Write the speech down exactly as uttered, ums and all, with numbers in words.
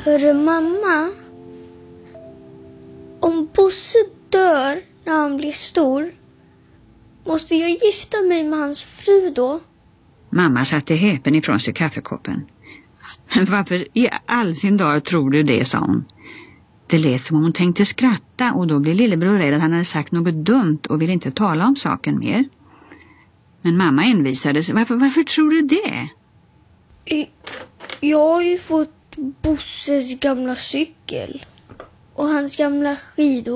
Hörru mamma, om Bosse dör när han blir stor, måste jag gifta mig med hans fru då? Mamma satte häpen ifrån sig kaffekoppen. Varför i all sin dag tror du det, sa hon. Det lät som om hon tänkte skratta, och då blev lillebror rädd att han hade sagt något dumt och ville inte tala om saken mer. Men mamma envisades. Varför, varför tror du det? Jag har ju fått Bosses gamla cykel och hans gamla skidor.